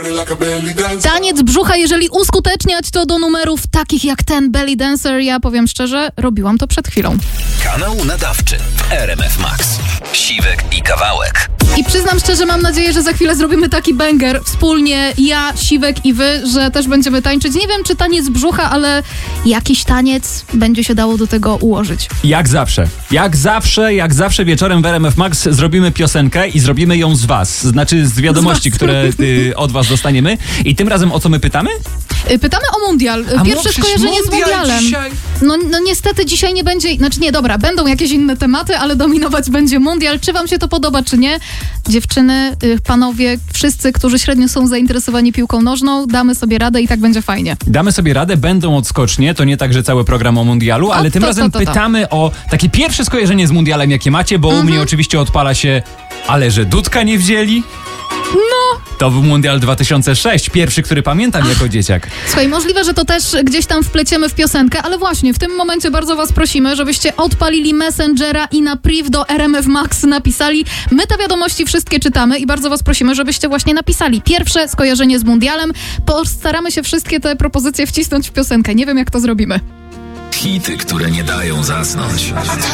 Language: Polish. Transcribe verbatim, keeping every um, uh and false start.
Taniec brzucha, jeżeli uskuteczniać to do numerów takich jak ten Belly Dancer, ja powiem szczerze, robiłam to przed chwilą. Kanał nadawczy w R M F Max. Siwek i Kawałek. I przyznam szczerze, mam nadzieję, że za chwilę zrobimy taki banger wspólnie, ja, Siwek i wy, że też będziemy tańczyć. Nie wiem, czy taniec brzucha, ale jakiś taniec będzie się dało do tego ułożyć. Jak zawsze. Jak zawsze, jak zawsze wieczorem w R M F Max zrobimy piosenkę i zrobimy ją z was. Znaczy z wiadomości, Z was. które y, od was dostaniemy. I tym razem o co my pytamy? Pytamy o mundial. A Pierwsze no, skojarzenie z mundialem. Dzisiaj. No, no niestety dzisiaj nie będzie, znaczy nie, dobra, będą jakieś inne tematy, ale dominować będzie mundial. Czy wam się to podoba, czy nie? Dziewczyny, y, panowie, wszyscy, którzy średnio są zainteresowani piłką nożną, damy sobie radę i tak będzie fajnie. Damy sobie radę, będą odskocznie, to nie tak, że cały program o mundialu, ale O, tym to, razem to, to, to. pytamy o takie pierwsze skojarzenie z mundialem, jakie macie, bo u mnie oczywiście odpala się, ale że Dudka nie wzięli? No. To był Mundial dwa tysiące szósty, pierwszy, który pamiętam jako dzieciak. Słuchaj, możliwe, że to też gdzieś tam wpleciemy w piosenkę, ale właśnie w tym momencie bardzo was prosimy, żebyście odpalili Messengera i na priv do R M F Max napisali. My te wiadomości wszystkie czytamy i bardzo was prosimy, żebyście właśnie napisali pierwsze skojarzenie z mundialem. Postaramy się wszystkie te propozycje wcisnąć w piosenkę. Nie wiem, jak to zrobimy. Hity, które nie dają zasnąć.